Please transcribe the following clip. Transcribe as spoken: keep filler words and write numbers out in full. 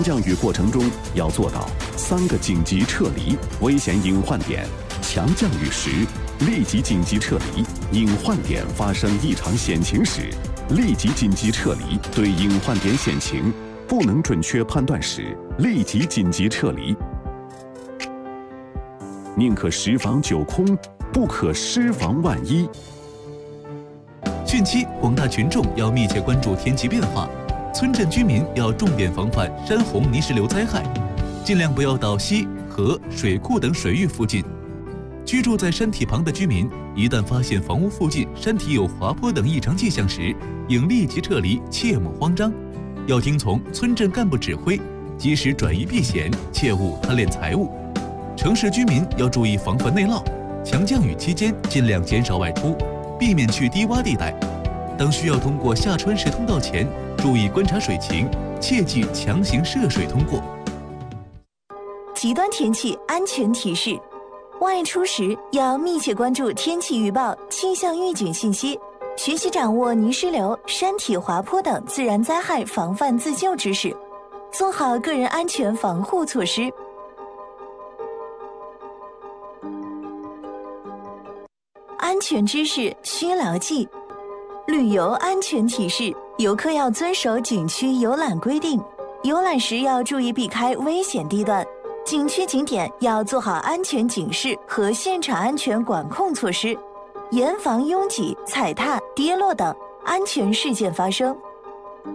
强降雨过程中要做到三个紧急撤离危险隐患点。强降雨时，立即紧急撤离；隐患点发生异常险情时，立即紧急撤离。对隐患点险情不能准确判断时，立即紧急撤离。宁可十防九空，不可失防万一。 汛期，广大群众要密切关注天气变化，村镇居民要重点防范山洪泥石流灾害，尽量不要到溪、河、水库等水域附近。居住在山体旁的居民，一旦发现房屋附近山体有滑坡等异常迹象时，应立即撤离，切莫慌张。要听从村镇干部指挥，及时转移避险，切勿贪恋财物。城市居民要注意防范内涝，强降雨期间尽量减少外出，避免去低洼地带。当需要通过下穿石通道前，注意观察水情，切忌强行涉水通过。 极端天气安全提示：外出时要密切关注天气预报、气象预警信息，学习掌握泥石流、山体滑坡等自然灾害防范自救知识，做好个人安全防护措施。安全知识需牢记。旅游安全提示：游客要遵守景区游览规定，游览时要注意避开危险地段。景区景点要做好安全警示和现场安全管控措施，严防拥挤、踩踏、跌落等安全事件发生。